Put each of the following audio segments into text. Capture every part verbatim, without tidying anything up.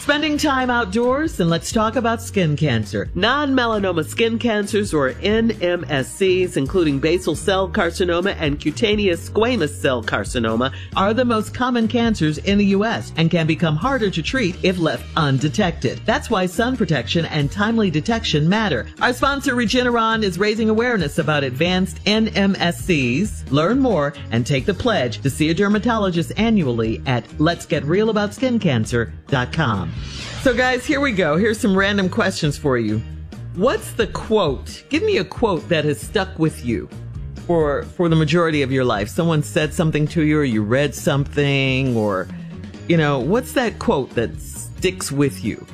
Spending time outdoors, and let's talk about skin cancer. Non-melanoma skin cancers, or N M S Cs, including basal cell carcinoma and cutaneous squamous cell carcinoma, are the most common cancers in the U S and can become harder to treat if left undetected. That's why sun protection and timely detection matter. Our sponsor, Regeneron, is raising awareness about advanced N M S Cs. Learn more and take the pledge to see a dermatologist annually at lets get real about skin cancer dot com. So guys, here we go. Here's some random questions for you. What's the quote? Give me a quote that has stuck with you for for the majority of your life. Someone said something to you, or you read something, or, you know, what's that quote that sticks with you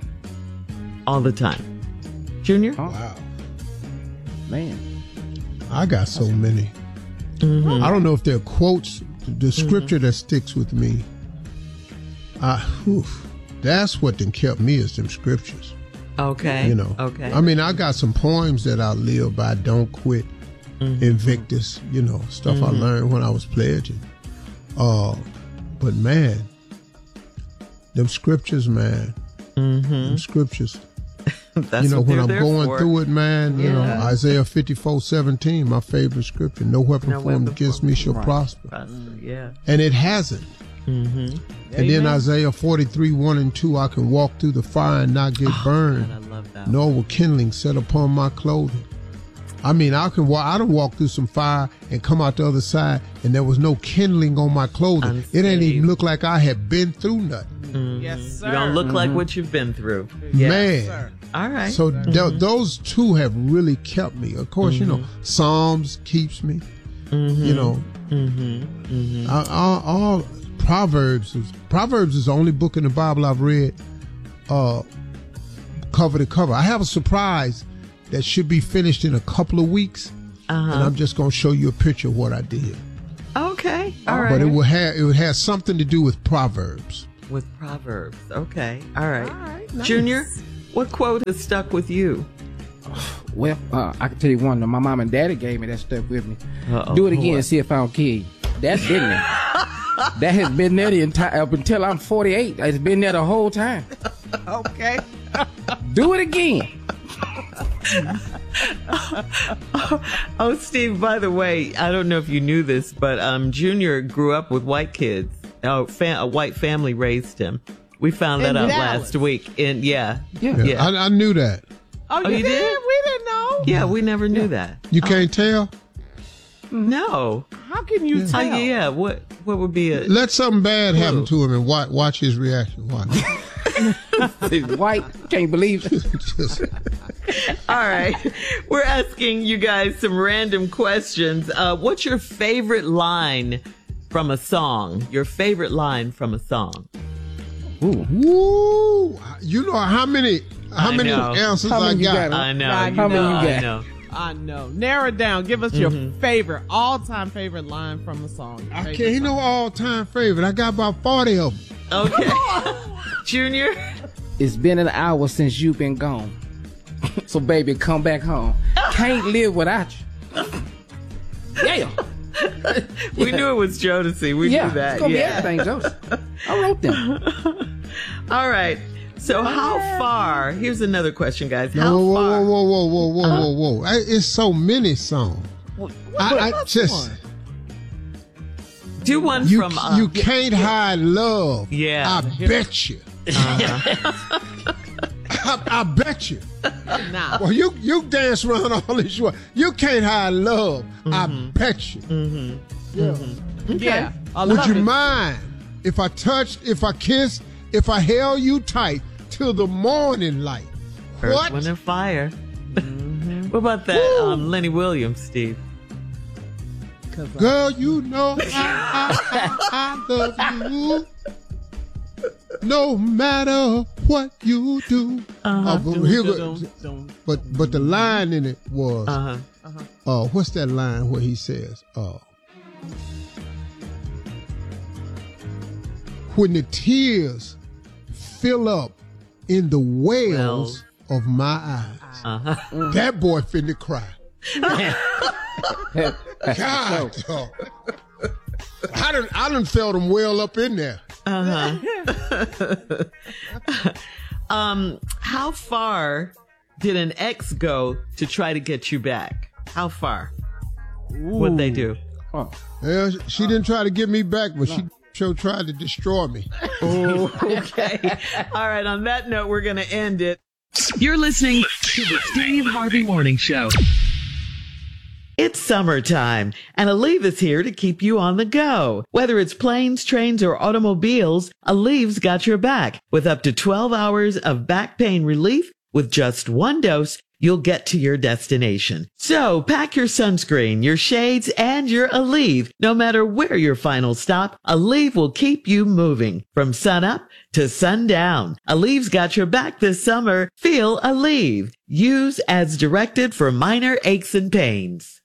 all the time? Junior? Oh. Wow. Man. I got so many. Mm-hmm. I don't know if they're quotes. The scripture mm-hmm. that sticks with me. I, whew, that's what then kept me is them scriptures. Okay. You know. Okay. I mean, I got some poems that I live by. Don't quit. Mm-hmm. Invictus. You know, stuff mm-hmm. I learned when I was pledging. Uh, but man, them scriptures, man. Mm-hmm. Them scriptures. That's you know, what when I'm going for. through it, man, you yeah. know, Isaiah fifty-four seventeen, my favorite scripture. No weapon no formed weapon against formed. me shall Right. prosper. prosper. Yeah. And it hasn't. Mm-hmm. And then Isaiah forty-three, one and two, I can walk through the fire and not get oh, burned. God, I love that. Nor will kindling set upon my clothing. I mean, I can walk, I done walk through some fire and come out the other side and there was no kindling on my clothing. Unscathed. It ain't even look like I had been through nothing. Mm-hmm. Yes, sir. You don't look mm-hmm. like what you've been through. Yeah. Man. Sir. All right. So mm-hmm. th- those two have really kept me. Of course, mm-hmm. you know, Psalms keeps me. Mm-hmm. You know, mm-hmm. Mm-hmm. I, all, all Proverbs. Is, Proverbs is the only book in the Bible I've read uh, cover to cover. I have a surprise that should be finished in a couple of weeks, uh-huh. and I'm just going to show you a picture of what I did. Okay. All right. But it will have it will have something to do with Proverbs. With Proverbs. Okay. All right. All right, nice. Junior, what quote has stuck with you? Well, uh, I can tell you one. My mom and daddy gave me that stuff with me. Uh-oh. Do it again What? and see if I don't kill you. That's been there. That has been there the entire up until I'm forty-eight. It's been there the whole time. Okay. Do it again. Oh, Steve, by the way, I don't know if you knew this, but um, Junior grew up with white kids. Oh, fa- a white family raised him. We found that In out Dallas. last week. And yeah. Yeah. Yeah, Yeah. I, I knew that. Oh, you, you did? did? We didn't know. Yeah, we never knew that. You can't tell? No. How can you Oh, tell? yeah, yeah. What what would be a Let something bad happen Whoa. to him and watch, watch his reaction. Watch. It's white. Can't believe it. Just, All right. We're asking you guys some random questions. Uh, what's your favorite line from a song? Your favorite line from a song? Ooh. woo! You know how many how I many know. answers How I many you got? got? I know. How you many know, you I got? know. I know. Narrow it down. Give us your favorite, all-time favorite line from a song. Your I favorite can't. You know song. all time favorite. I got about forty of them. Okay. Junior? It's been an hour since you've been gone. So baby, come back home. Can't live without you. Yeah. We knew it was Jodeci. We Yeah. knew that. It's gonna yeah. be everything, Joseph. I wrote them. All right. So how far? Here's another question, guys. How No, whoa, far? whoa, whoa, whoa, whoa, whoa, whoa, whoa! I, it's so many songs. I, I just Do one you from. Uh, you can't hide love. Yeah. I bet you. uh-huh. I, I bet you. Nah. Well, you you dance around all this way. You can't hide love. I bet you. Yeah. I Would love you it. mind if I touched, if I kissed, if I held you tight till the morning light? Earth, What? Wind and Fire. What about that, um, Lenny Williams, Steve? Girl, you know I, I, I love you. No matter what you do. Uh-huh. Uh, but, here go- but but the line in it was, Uh huh. uh, what's that line where he says, uh, when the tears fill up in the wells of my eyes, Uh-huh. that boy finna cry. God, dog. I done, I done felt him well up in there. Uh-huh. um, how far did an ex go to try to get you back? How far? What'd they do? Oh. Yeah, she didn't try to get me back, but she sure tried to destroy me. Oh, okay. All right. On that note, we're going to end it. You're listening to the Steve Harvey Morning Show. It's summertime, and Aleve is here to keep you on the go. Whether it's planes, trains, or automobiles, Aleve's got your back. With up to twelve hours of back pain relief, with just one dose, you'll get to your destination. So pack your sunscreen, your shades, and your Aleve. No matter where your final stop, Aleve will keep you moving from sunup to sundown. Aleve's got your back this summer. Feel Aleve. Use as directed for minor aches and pains.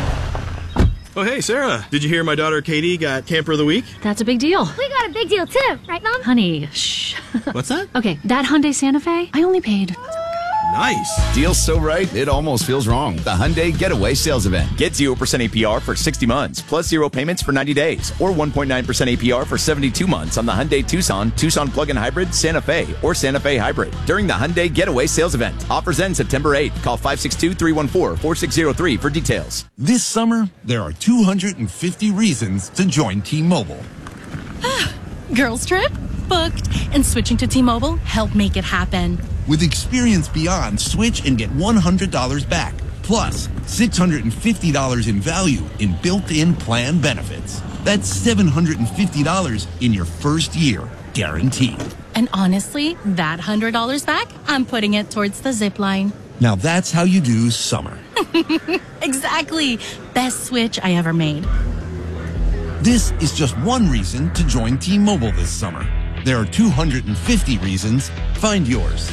Oh, hey, Sarah. Did you hear my daughter Katie got Camper of the Week? That's a big deal. We got a big deal too, right, Mom? Honey, shh. What's that? Okay, that Hyundai Santa Fe, I only paid... Nice. Deal's so right, it almost feels wrong. The Hyundai Getaway Sales Event. Get zero percent A P R for sixty months, plus zero payments for ninety days, or one point nine percent A P R for seventy-two months on the Hyundai Tucson, Tucson Plug-in Hybrid, Santa Fe, or Santa Fe Hybrid during the Hyundai Getaway Sales Event. Offers end September eighth. Call five six two, three one four, four six zero three for details. This summer, there are two hundred fifty reasons to join T-Mobile. Girls trip? Booked. And switching to T-Mobile helped make it happen. With Experience Beyond, switch and get one hundred dollars back. Plus, six hundred fifty dollars in value in built-in plan benefits. That's seven hundred fifty dollars in your first year, guaranteed. And honestly, that one hundred dollars back, I'm putting it towards the zip line. Now that's how you do summer. Exactly. Best switch I ever made. This is just one reason to join T-Mobile this summer. There are two hundred fifty reasons. Find yours.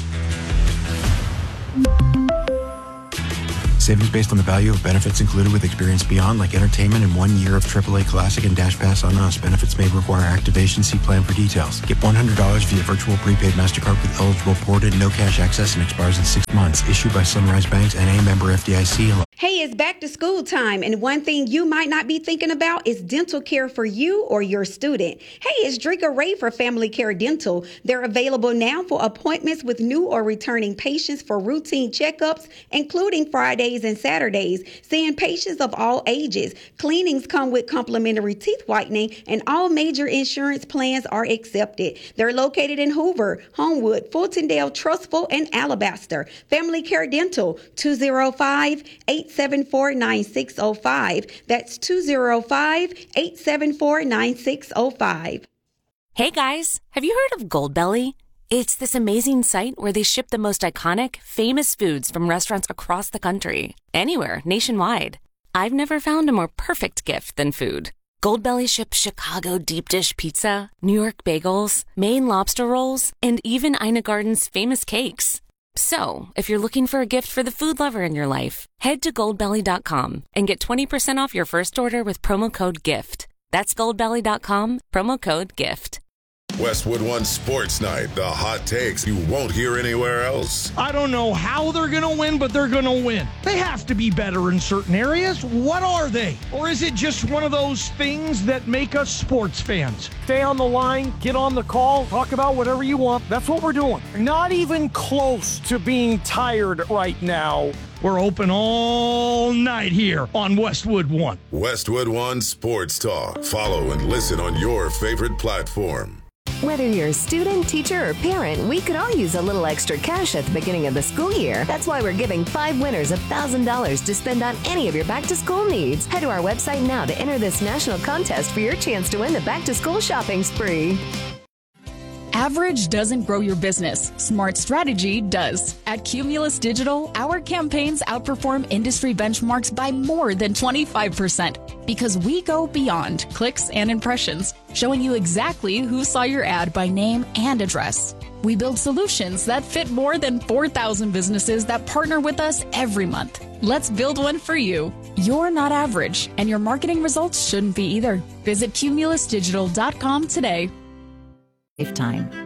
Savings based on the value of benefits included with Experience Beyond, like entertainment and one year of triple A Classic and Dash Pass on us. Benefits may require activation. See plan for details. Get one hundred dollars via virtual prepaid MasterCard with eligible ported, no cash access, and expires in six months. Issued by Sunrise Banks, N A member F D I C. Hey, it's back to school time, and one thing you might not be thinking about is dental care for you or your student. Hey, it's Drika Ray for Family Care Dental. They're available now for appointments with new or returning patients for routine checkups, including Fridays and Saturdays, seeing patients of all ages. Cleanings come with complimentary teeth whitening, and all major insurance plans are accepted. They're located in Hoover, Homewood, Fultondale, Trustful, and Alabaster. Family Care Dental, two oh five, eight seven four, nine six oh five. That's two oh five, eight seven four, nine six oh five. Hey guys, have you heard of Goldbelly? It's this amazing site where they ship the most iconic, famous foods from restaurants across the country, anywhere, nationwide. I've never found a more perfect gift than food. Goldbelly ships Chicago deep dish pizza, New York bagels, Maine lobster rolls, and even Ina Garden's famous cakes. So, if you're looking for a gift for the food lover in your life, head to goldbelly dot com and get twenty percent off your first order with promo code GIFT. That's goldbelly dot com, promo code GIFT. Westwood One Sports Night, the hot takes you won't hear anywhere else. I don't know how they're going to win, but they're going to win. They have to be better in certain areas. What are they? Or is it just one of those things that make us sports fans? Stay on the line, get on the call, talk about whatever you want. That's what we're doing. Not even close to being tired right now. We're open all night here on Westwood One. Westwood One Sports Talk. Follow and listen on your favorite platform. Whether you're a student, teacher, or parent, we could all use a little extra cash at the beginning of the school year. That's why we're giving five winners one thousand dollars to spend on any of your back-to-school needs. Head to our website now to enter this national contest for your chance to win the back-to-school shopping spree. Average doesn't grow your business. Smart strategy does. At Cumulus Digital, our campaigns outperform industry benchmarks by more than twenty-five percent because we go beyond clicks and impressions, showing you exactly who saw your ad by name and address. We build solutions that fit more than four thousand businesses that partner with us every month. Let's build one for you. You're not average, and your marketing results shouldn't be either. Visit cumulus digital dot com today. Lifetime.